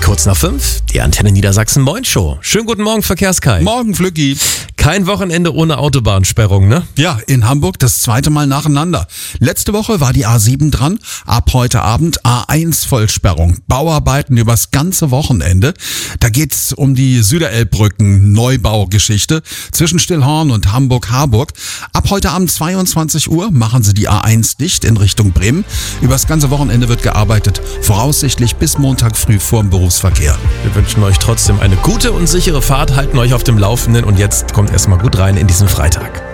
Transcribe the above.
Kurz nach 5, die Antenne Niedersachsen Moin Show. Schönen guten Morgen, Verkehrskai. Morgen, Flücki. Kein Wochenende ohne Autobahnsperrung, ne? Ja, in Hamburg das zweite Mal nacheinander. Letzte Woche war die A7 dran, ab heute Abend A1 Vollsperrung. Bauarbeiten übers ganze Wochenende. Da geht's um die Süderelbbrücken Neubaugeschichte zwischen Stillhorn und Hamburg-Harburg. Ab heute Abend 22 Uhr machen sie die A1 dicht in Richtung Bremen. Übers ganze Wochenende wird gearbeitet, voraussichtlich bis Montag früh vor dem Berufsverkehr. Wir wünschen euch trotzdem eine gute und sichere Fahrt, halten euch auf dem Laufenden und jetzt kommt erstmal gut rein in diesen Freitag.